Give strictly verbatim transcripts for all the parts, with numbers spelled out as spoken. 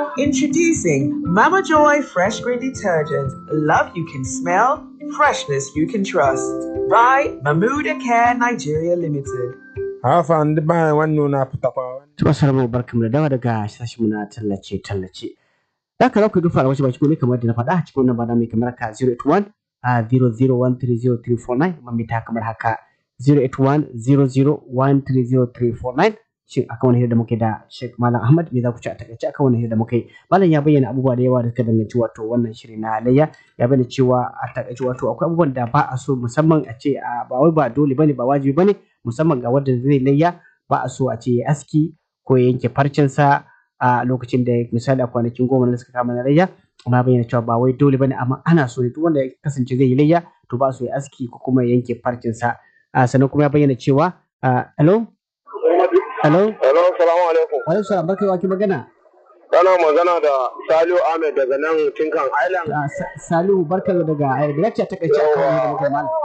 Introducing Mama Joy Fresh Green Detergent. Love you can smell, freshness you can trust. By Mamuda Care Nigeria Limited. Hafa and the buy one no na putapa. Tumasar mu barkamu da dawa daga sashi muna tallace tallace. Da ka za ku dufa wasu baki ne kamar da na faɗa a cikin wannan bana mai kamar haka zero eight one zero zero one three zero three four nine mamita kamar haka zero eight one zero zero one three zero three four nine. Shin akan wani hira da muke da Sheikh Malam Ahmad me za ku ci a takaice akan wani hira da muke Malam ya bayyana abubuwa da yawa da suka danganci wato wannan shiri na layya ya bayyana cewa a takaice wato akwai abubuwan da ba a so musamman a ce ba wai ba dole bane ba wajibi bane musamman ga wanda zai layya ba a so a ce ya aski ko ya yanke farcensa a lokacin da misali a kwanakin goma da suka kama na layya amma bayyana cewa ba wai dole bane amma ana so ne duk wanda ya kasance zai yi layya to ba so ya aski ko kuma ya yanke farcensa sannan kuma ya bayyana cewa hello Hello? Hello, salamu alaikum. Alaikum salam, barkai wa ki magana? Kana magana da Salihu Ahmed daga nan Tinkan Island. Salihu, barka daga da yake ta kace akan wani da muke mal.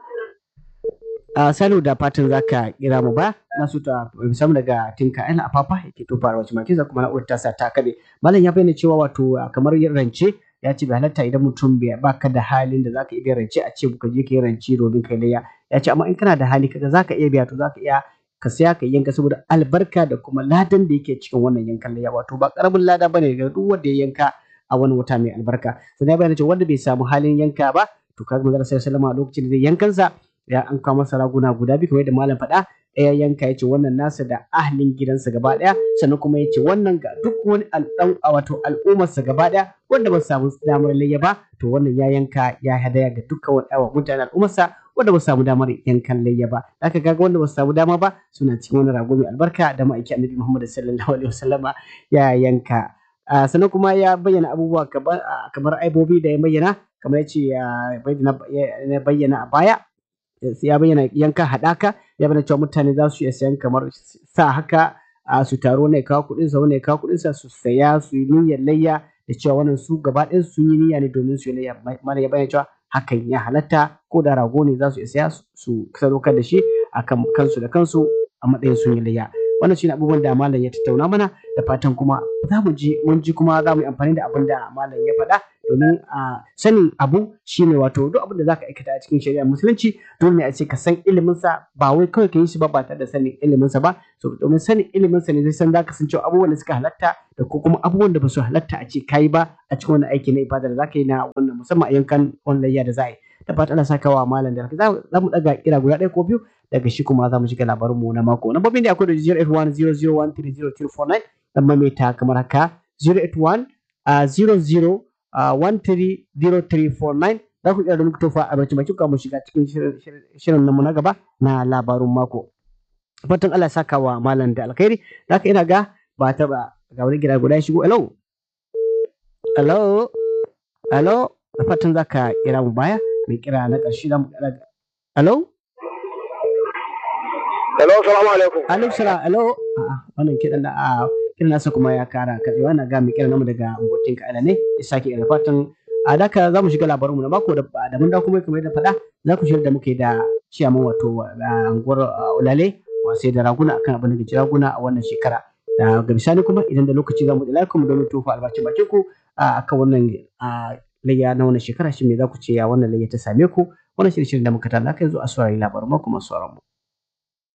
Ah Salihu da fatan zaka kira mu ba? Na so ta musamman daga Tinkan Island a Papa yake to fara wace maki za kuma na urta sa ta kade. Malam ya bayyana cewa wato kamar yin rance ya ce bai halatta idan mutum bai baka da halin da zaka iya rance a ce ka je ka yi rance domin kai layya. Ya ce amma in kana da hali kaga zaka iya biya to zaka iya ka saya ka yanka saboda albarka da kuma ladan da yake cikin wannan yankan layya wato ba karamin lada bane ga duk wanda ya yanka a wani wata mai albarka sai ya bayyana cewa wanda bai samu halin yanka ba to kaga manzon sallallahu alaihi wasallam a lokacin da zai yankan sa ya an kawo masa raguna guda biyu kamar yadda malam faɗa ɗaya yanka yace wannan nasa da ahlin gidansa gaba ɗaya sannan kuma yace wannan ga duk wani al'an wato al'ummarsa gaba ɗaya wanda ba su samu damar layya ba to wannan ya yanka ya hadaya ga dukkan wani mutanen al'ummarsa wanda ba su samu damar yankan layya ba haka kaga wanda ba su samu dama ba suna cikin wani rago mai albarka da ma'aiki annabi Muhammad sallallahu alaihi wasallama ya yanka sannan kuma ya bayyana abubuwa kamar aibobi da ya bayyana kamar yace ya bayyana a baya ya bayyana yanka hadaka ya bayyana cewa mutane za su iya sayan kamar sa haka su taro ne kawo kuɗin sa wani kawo kuɗin sa su saya su yi niyyar layya da cewa wannan su gaba ɗaya sun yi niyya ne domin su yi layya mana ya bayyana cewa hakan ya halatta ko da rago ne za su isa su sadaukar da shi a kansu da kansu a matsayin sun yi layya wannan shine abubuwan da malam ya tattauna mana da fatan kuma za mu ji mun ji kuma za mu yi amfani da abin da malam ya faɗa domin a sanin abu shine wato duk abin da zaka aikata a cikin shari'ar musulunci dole ne a ce ka san ilimin sa ba wai kawai ka yi shi ba ba tare da sanin ilimin sa ba so domin sanin ilimin sa ne zai san zaka san cewa abubuwan da suka halatta da ko kuma abubuwan da ba su halatta a ce kai ba a cikin wannan aiki na ibada da zaka yi na wannan musamman a yankan wannan layya da za a yi da fatan Allah saka wa malam da za mu daga kira guda ɗaya ko biyu daga shi kuma za mu shiga labarin mu na mako na babin da akwai da zero eight one zero zero one three zero three four nine dan maimaita kamar haka zero eight one zero zero one three zero three four nine za ku iya da muku tofa a bacci baki mu shiga cikin shirin namu na gaba na labarun mako fatan Allah saka wa malam da alkhairi da haka ina ga ba ta ba ga wani gida guda ya shigo hello hello hello da fatan zaka kira mu baya mai kira na ƙarshe da mu hello hello salamu alaikum alaikum salam hello a'a wannan kidan da a kiran nasa kuma ya kara katsewa na ga mai kiran namu daga ungotin ka ne ya sake ina fatan a daka za mu shiga labarinmu na mako da da mun da kuma kamar yadda faɗa za ku shirya da muke da ciyaman wato anguwar ulale sai da raguna akan abin da ke raguna a wannan shekara da ga bisani kuma idan da lokaci za mu da laikum domin tofa albacin bakin ku akan wannan layya na wannan shekara shi me za ku ce ya wannan layya ta same ku wannan shirin da muka tana kai zo a saurari labarin mako masu sauran mu